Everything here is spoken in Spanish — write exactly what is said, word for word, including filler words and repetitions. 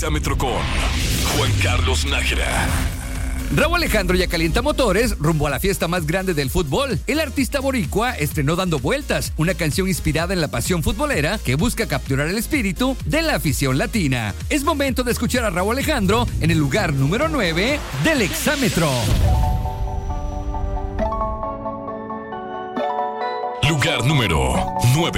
Exámetro con Juan Carlos Nájera. Rauw Alejandro ya calienta motores rumbo a la fiesta más grande del fútbol. El artista boricua estrenó Dando Vueltas, una canción inspirada en la pasión futbolera que busca capturar el espíritu de la afición latina. Es momento de escuchar a Rauw Alejandro en el lugar número nueve del Exámetro. Lugar número nueve.